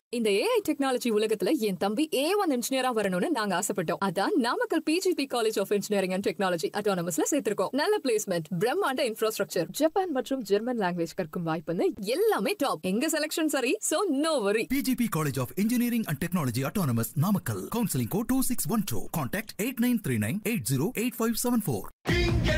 இந்த AI technology உலகத்துல என் தம்பி A1 இன்ஜினியரா வரணும்னு நாங்க ஆசைப்பட்டோம். அதான் Namakkal PGP college of engineering and technology அட்டானமஸ்ல சேர்த்திருக்கோம். நல்ல பிளேஸ்மெண்ட், பிரம்மாண்ட இன்ஃப்ராஸ்ட்ரக்சர், ஜப்பான் மற்றும் ஜெர்மன் லாங்குவேஜ் கற்கும் வாய்ப்புன்னு எல்லாமே டாப். எங்க செலக்ஷன் சரி, சோ நோ வரி. PGP College of Engineering and Technology Autonomous Namakkal. Counseling code 2612. Contact 8939 808574.